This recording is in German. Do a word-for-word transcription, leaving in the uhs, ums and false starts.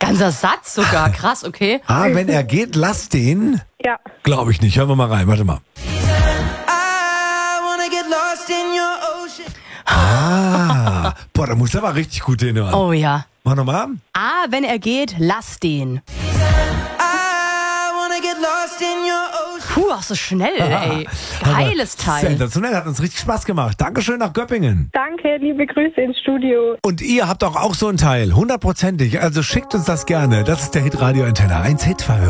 Ganzer Satz sogar, krass, okay. Ah, wenn er geht, lass den. Ja. Glaube ich nicht. Hören wir mal rein. Warte mal. Ah, boah, da muss er aber richtig gut hinhören. Oh ja. Mach nochmal. Ah, wenn er geht, lass den. Puh, auch so schnell, ey. Geiles Teil. Sensationell, hat uns richtig Spaß gemacht. Dankeschön nach Göppingen. Danke, liebe Grüße ins Studio. Und ihr habt doch auch so ein Teil, hundertprozentig. Also schickt uns das gerne. Das ist der Hitradio Antenne eins Hitfall.